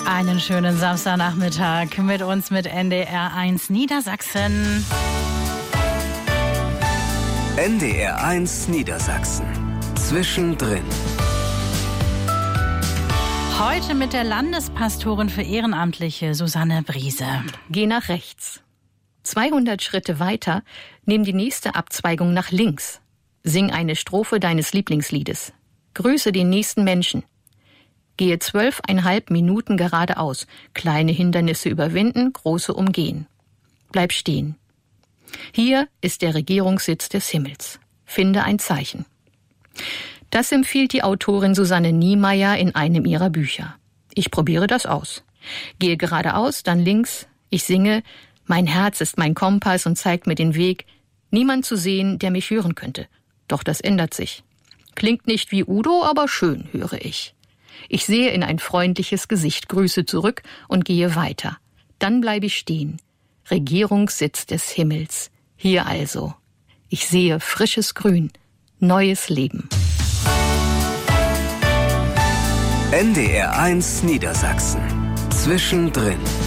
Einen schönen Samstagnachmittag mit uns mit NDR1 Niedersachsen. NDR1 Niedersachsen. Zwischendrin. Heute mit der Landespastorin für Ehrenamtliche, Susanne Briese. Geh nach rechts. 200 Schritte weiter, nimm die nächste Abzweigung nach links. Sing eine Strophe deines Lieblingsliedes. Grüße den nächsten Menschen. Gehe 12,5 Minuten geradeaus. Kleine Hindernisse überwinden, große umgehen. Bleib stehen. Hier ist der Regierungssitz des Himmels. Finde ein Zeichen. Das empfiehlt die Autorin Susanne Niemeyer in einem ihrer Bücher. Ich probiere das aus. Gehe geradeaus, dann links. Ich singe, mein Herz ist mein Kompass und zeigt mir den Weg. Niemand zu sehen, der mich hören könnte. Doch das ändert sich. Klingt nicht wie Udo, aber schön, höre ich. Ich sehe in ein freundliches Gesicht, grüße zurück und gehe weiter. Dann bleibe ich stehen. Regierungssitz des Himmels. Hier also. Ich sehe frisches Grün, neues Leben. NDR1 Niedersachsen. Zwischendrin.